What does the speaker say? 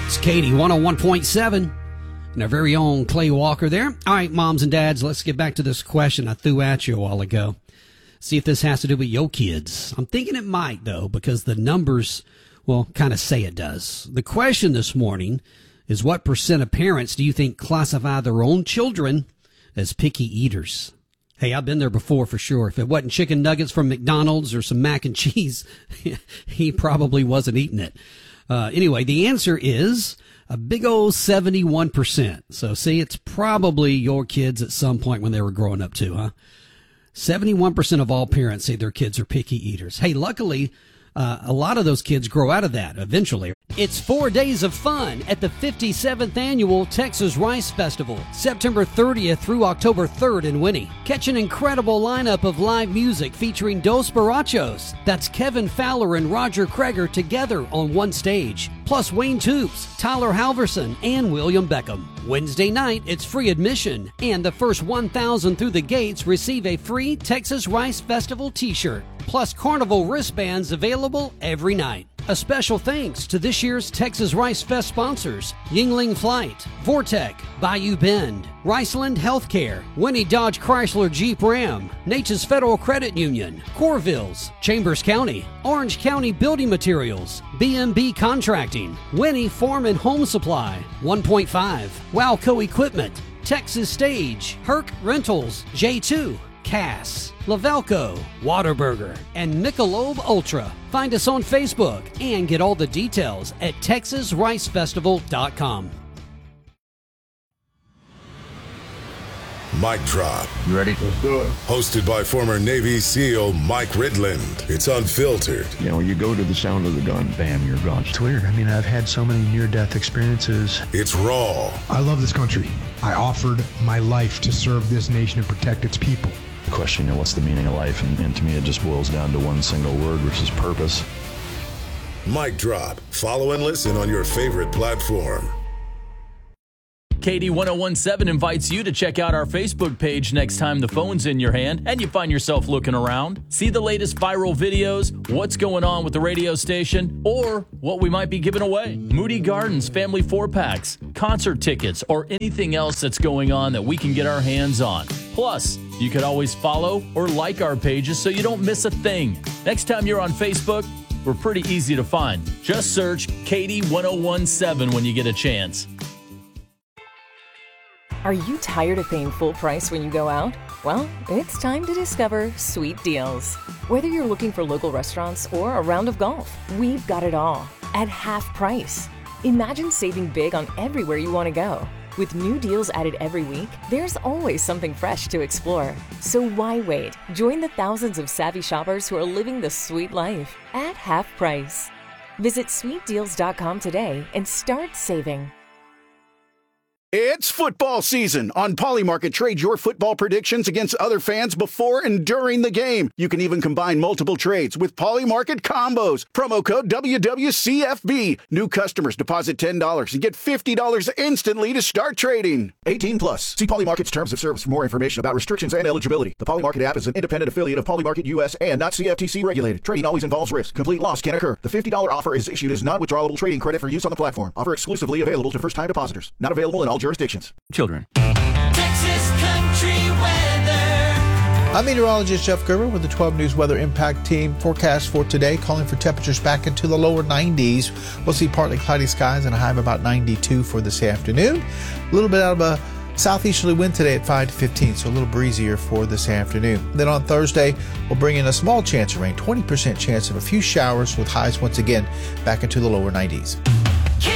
It's Katie 101.7 and our very own Clay Walker there. All right, moms and dads, let's get back to this question I threw at you a while ago. See if this has to do with your kids. I'm thinking it might, though, because the numbers, well, kind of say it does. The question this morning is, what percent of parents do you think classify their own children as picky eaters? Hey, I've been there before for sure. If it wasn't chicken nuggets from McDonald's or some mac and cheese, he probably wasn't eating it. Anyway, the answer is a big old 71%. So see, it's probably your kids at some point when they were growing up too, huh? 71% of all parents say their kids are picky eaters. Hey, luckily, a lot of those kids grow out of that eventually. It's 4 days of fun at the 57th Annual Texas Rice Festival, September 30th through October 3rd in Winnie. Catch an incredible lineup of live music featuring Dos Barachos. That's Kevin Fowler and Roger Kreger together on one stage. Plus Wayne Toops, Tyler Halverson, and William Beckham. Wednesday night, it's free admission, and the first 1,000 through the gates receive a free Texas Rice Festival t-shirt. Plus carnival wristbands available every night. A special thanks to this year's Texas Rice Fest sponsors: Yingling Flight, Vortec, Bayou Bend, Riceland Healthcare, Winnie Dodge Chrysler Jeep Ram, Natchez Federal Credit Union, Corvilles, Chambers County, Orange County Building Materials, BMB Contracting, Winnie Farm and Home Supply, 1.5, Wowco Equipment, Texas Stage, Herc Rentals, J2, Cass, Lavelco, Whataburger, and Michelob Ultra. Find us on Facebook and get all the details at TexasRiceFestival.com. Mic Drop. You ready? Let's do it. Hosted by former Navy SEAL Mike Ridland. It's unfiltered. You know, you go to the sound of the gun, bam, you're gone. It's weird. I mean, I've had so many near-death experiences. It's raw. I love this country. I offered my life to serve this nation and protect its people. Question, you know, what's the meaning of life? And to me, it just boils down to one single word, which is purpose. Mic Drop. Follow and listen on your favorite platform. KD 1017 invites you to check out our Facebook page next time the phone's in your hand and you find yourself looking around. See the latest viral videos, what's going on with the radio station, or what we might be giving away. Moody Gardens family 4-packs, concert tickets, or anything else that's going on that we can get our hands on. Plus, you could always follow or like our pages so you don't miss a thing. Next time you're on Facebook, we're pretty easy to find. Just search KD 1017 when you get a chance. Are you tired of paying full price when you go out? Well, it's time to discover Sweet Deals. Whether you're looking for local restaurants or a round of golf, we've got it all at half price. Imagine saving big on everywhere you want to go. With new deals added every week, there's always something fresh to explore. So why wait? Join the thousands of savvy shoppers who are living the sweet life at half price. Visit sweetdeals.com today and start saving. It's football season. On Polymarket, trade your football predictions against other fans before and during the game. You can even combine multiple trades with Polymarket combos. Promo code WWCFB. New customers deposit $10 and get $50 instantly to start trading. 18 plus. See Polymarket's terms of service for more information about restrictions and eligibility. The Polymarket app is an independent affiliate of Polymarket US and not CFTC regulated. Trading always involves risk. Complete loss can occur. The $50 offer is issued as non-withdrawable trading credit for use on the platform. Offer exclusively available to first-time depositors. Not available in all jurisdictions. Children. Texas country weather. I'm meteorologist Jeff Gerber with the 12 News Weather Impact Team forecast for today, calling for temperatures back into the lower 90s. We'll see partly cloudy skies and a high of about 92 for this afternoon. A little bit out of a southeasterly wind today at 5 to 15, so a little breezier for this afternoon. Then on Thursday, we'll bring in a small chance of rain, 20% chance of a few showers with highs once again back into the lower 90s.